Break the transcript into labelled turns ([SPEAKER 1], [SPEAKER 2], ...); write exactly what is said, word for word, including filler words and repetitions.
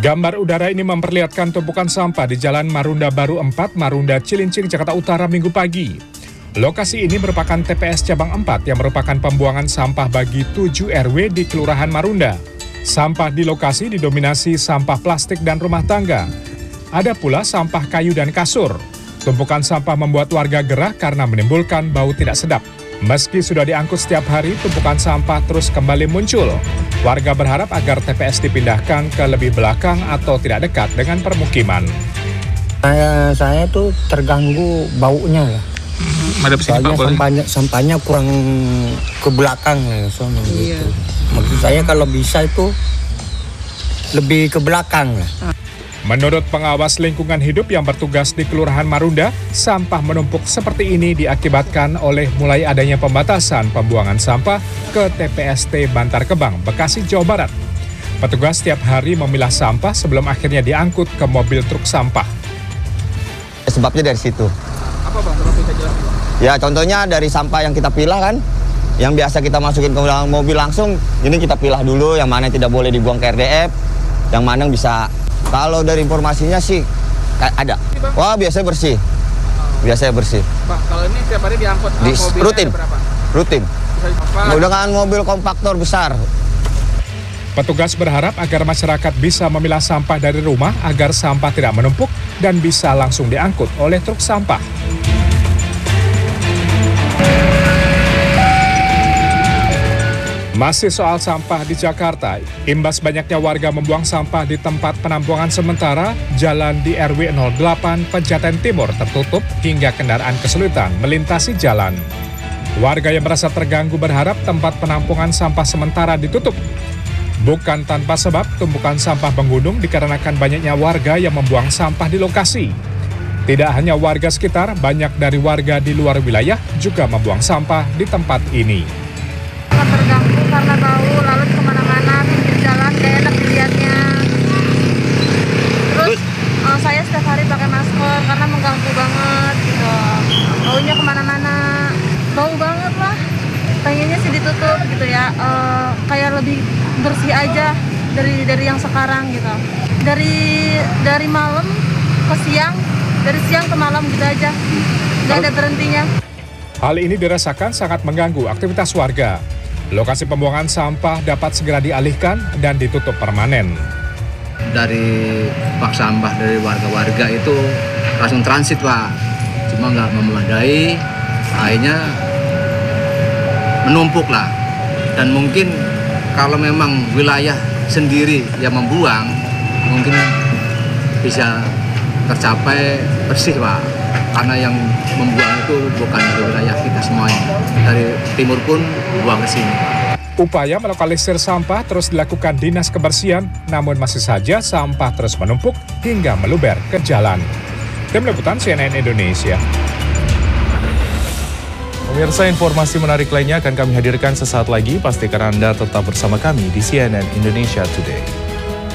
[SPEAKER 1] Gambar udara ini memperlihatkan tumpukan sampah di Jalan Marunda Baru empat, Marunda Cilincing, Jakarta Utara Minggu pagi. Lokasi ini merupakan T P S Cabang empat yang merupakan pembuangan sampah bagi tujuh R W di Kelurahan Marunda. Sampah di lokasi didominasi sampah plastik dan rumah tangga. Ada pula sampah kayu dan kasur. Tumpukan sampah membuat warga gerah karena menimbulkan bau tidak sedap. Meski sudah diangkut setiap hari, tumpukan sampah terus kembali muncul. Warga berharap agar T P S dipindahkan ke lebih belakang atau tidak dekat dengan permukiman.
[SPEAKER 2] Saya, saya tuh terganggu baunya ya.
[SPEAKER 3] Ada
[SPEAKER 2] Soalnya sampahnya, sampahnya kurang ke belakang ya, soalnya iya. Gitu. Maksud saya kalau bisa itu lebih ke belakang lah.
[SPEAKER 1] Menurut pengawas lingkungan hidup yang bertugas di Kelurahan Marunda, sampah menumpuk seperti ini diakibatkan oleh mulai adanya pembatasan pembuangan sampah ke T P S T Bantar Gebang, Bekasi, Jawa Barat. Petugas setiap hari memilah sampah sebelum akhirnya diangkut ke mobil truk sampah.
[SPEAKER 4] Sebabnya dari situ.
[SPEAKER 3] Apa bang? Kalau bisa jelaskan?
[SPEAKER 4] Ya contohnya dari sampah yang kita pilah kan, yang biasa kita masukin ke dalam mobil langsung, ini kita pilah dulu yang mana tidak boleh dibuang ke R D F, yang mana bisa. Kalau dari informasinya sih ada. Wah, biasanya bersih. Biasanya bersih.
[SPEAKER 3] Pak, kalau ini setiap hari diangkut
[SPEAKER 4] Di,
[SPEAKER 3] mobilnya
[SPEAKER 4] rutin.
[SPEAKER 3] berapa?
[SPEAKER 4] Rutin. Dengan mobil kompaktor besar.
[SPEAKER 1] Petugas berharap agar masyarakat bisa memilah sampah dari rumah agar sampah tidak menumpuk dan bisa langsung diangkut oleh truk sampah. Masih soal sampah di Jakarta, imbas banyaknya warga membuang sampah di tempat penampungan sementara, jalan di R W nol delapan Pejaten Timur tertutup hingga kendaraan kesulitan melintasi jalan. Warga yang merasa terganggu berharap tempat penampungan sampah sementara ditutup. Bukan tanpa sebab, tumpukan sampah menggunung dikarenakan banyaknya warga yang membuang sampah di lokasi. Tidak hanya warga sekitar, banyak dari warga di luar wilayah juga membuang sampah di tempat ini.
[SPEAKER 5] Terganggu karena bau lalu kemana-mana pinggir jalan gak enak dilihatnya. Terus uh, saya setiap hari pakai masker karena mengganggu banget gitu. Baunya kemana-mana, bau banget lah. Pengennya sih ditutup gitu ya, uh, kayak lebih bersih aja dari dari yang sekarang gitu. Dari dari malam ke siang, dari siang ke malam gitu aja, nggak ada berhentinya.
[SPEAKER 1] Hal ini dirasakan sangat mengganggu aktivitas warga. Lokasi pembuangan sampah dapat segera dialihkan dan ditutup permanen.
[SPEAKER 6] Dari bak sampah dari warga-warga itu langsung transit Pak, cuma nggak memadai, akhirnya menumpuk lah. Dan mungkin kalau memang wilayah sendiri yang membuang, mungkin bisa tercapai bersih Pak. Karena yang membuang itu bukan dari wilayah kita semuanya. Dari timur pun buang ke sini.
[SPEAKER 1] Upaya melokalisir sampah terus dilakukan Dinas Kebersihan, namun masih saja sampah terus menumpuk hingga meluber ke jalan. Tim Liputan C N N Indonesia.
[SPEAKER 7] Pemirsa, informasi menarik lainnya akan kami hadirkan sesaat lagi. Pastikan Anda tetap bersama kami di C N N Indonesia Today.